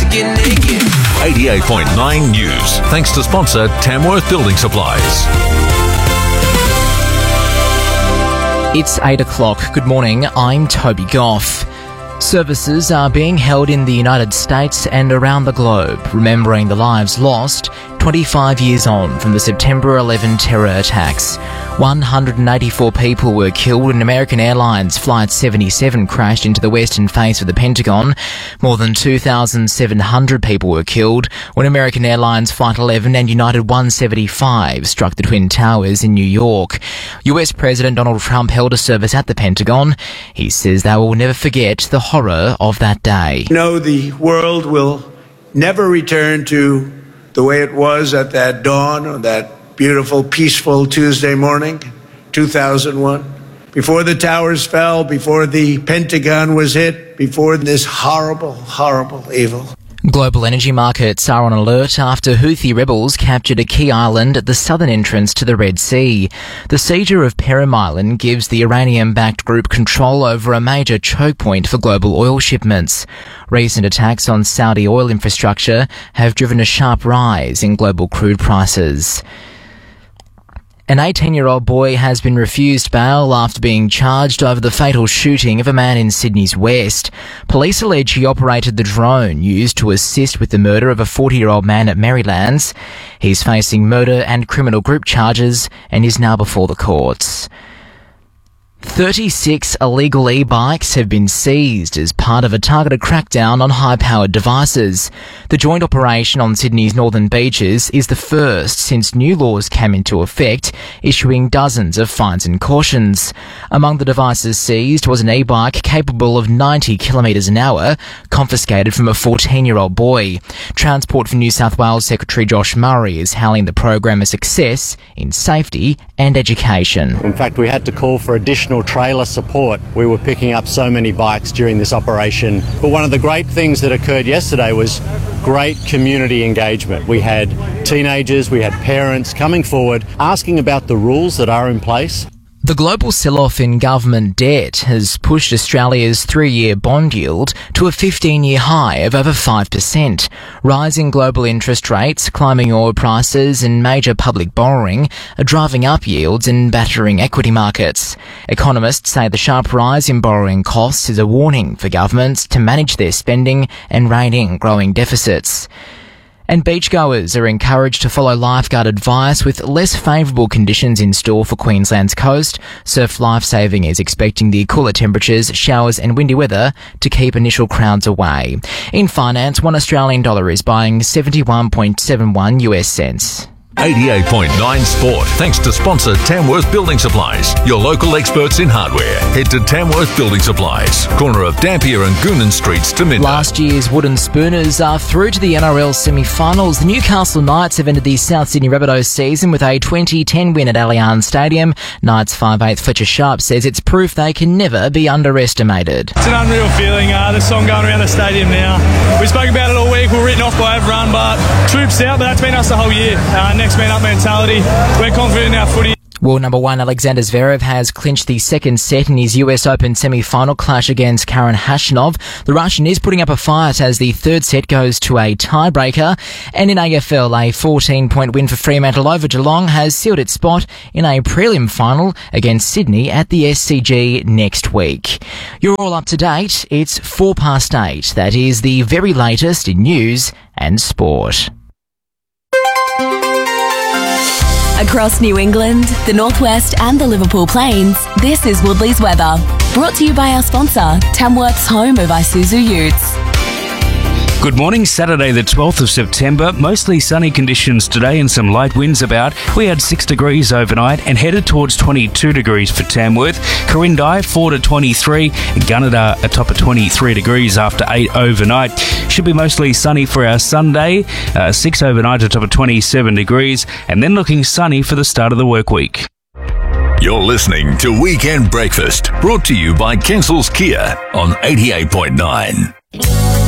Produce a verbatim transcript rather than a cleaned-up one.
get naked. eighty-eight point nine News. Thanks to sponsor Tamworth Building Supplies. It's eight o'clock. Good morning. I'm Toby Goff. Services are being held in the United States and around the globe, remembering the lives lost twenty-five years on from the September eleventh terror attacks. one hundred eighty-four people were killed when American Airlines Flight seventy-seven crashed into the western face of the Pentagon. More than two thousand seven hundred people were killed when American Airlines Flight eleven and United one seventy-five struck the Twin Towers in New York. U S President Donald Trump held a service at the Pentagon. He says they will never forget the horror of that day. No, the world will never return to the way it was at that dawn on that beautiful, peaceful Tuesday morning, two thousand one. Before the towers fell, before the Pentagon was hit, before this horrible, horrible evil. Global energy markets are on alert after Houthi rebels captured a key island at the southern entrance to the Red Sea. The seizure of Perim Island gives the Iranian-backed group control over a major choke point for global oil shipments. Recent attacks on Saudi oil infrastructure have driven a sharp rise in global crude prices. An eighteen-year-old boy has been refused bail after being charged over the fatal shooting of a man in Sydney's West. Police allege he operated the drone used to assist with the murder of a forty-year-old man at Merrylands. He's facing murder and criminal group charges and is now before the courts. thirty-six illegal e-bikes have been seized as part of a targeted crackdown on high-powered devices. The joint operation on Sydney's northern beaches is the first since new laws came into effect, issuing dozens of fines and cautions. Among the devices seized was an e-bike capable of ninety kilometres an hour, confiscated from a fourteen-year-old boy. Transport for New South Wales Secretary Josh Murray is hailing the program a success in safety and education. In fact, we had to call for additional trailer support. We were picking up so many bikes during this operation. But one of the great things that occurred yesterday was great community engagement. We had teenagers, we had parents coming forward, asking about the rules that are in place. The global sell-off in government debt has pushed Australia's three-year bond yield to a fifteen-year high of over five percent. Rising global interest rates, climbing oil prices and major public borrowing are driving up yields and battering equity markets. Economists say the sharp rise in borrowing costs is a warning for governments to manage their spending and rein in growing deficits. And beachgoers are encouraged to follow lifeguard advice with less favourable conditions in store for Queensland's coast. Surf Lifesaving is expecting the cooler temperatures, showers and windy weather to keep initial crowds away. In finance, one Australian dollar is buying seventy-one point seven one US cents. eighty-eight point nine Sport. Thanks to sponsor Tamworth Building Supplies, your local experts in hardware. Head to Tamworth Building Supplies, corner of Dampier and Goonan Streets to Minto. Last year's Wooden Spooners are through to the N R L semi-finals. The Newcastle Knights have ended the South Sydney Rabbitohs season with a twenty ten win at Allianz Stadium. Knights five eighth Fletcher Sharp says it's proof they can never be underestimated. It's an unreal feeling, uh, the song going around the stadium now. We spoke about it all week, we're written off by everyone, but troops out, but that's been us the whole year. Uh, next man up mentality. We're confident in our footy. World number one Alexander Zverev has clinched the second set in his U S Open semi-final clash against Karen Khachanov. The Russian is putting up a fight as the third set goes to a tiebreaker. And in A F L, a fourteen-point win for Fremantle over Geelong has sealed its spot in a prelim final against Sydney at the S C G next week. You're all up to date. It's four past eight. That is the very latest in news and sport. Across New England, the Northwest and the Liverpool Plains, this is Woodley's weather. Brought to you by our sponsor, Tamworth's home of Isuzu Utes. Good morning, Saturday the twelfth of September. Mostly sunny conditions today and some light winds about. We had six degrees overnight and headed towards twenty-two degrees for Tamworth. Corindai four to twenty-three. Gunnedah atop of twenty-three degrees after eight overnight. Should be mostly sunny for our Sunday. Uh, six overnight atop of twenty-seven degrees. And then looking sunny for the start of the work week. You're listening to Weekend Breakfast, brought to you by Kensel's Kia on eighty-eight point nine.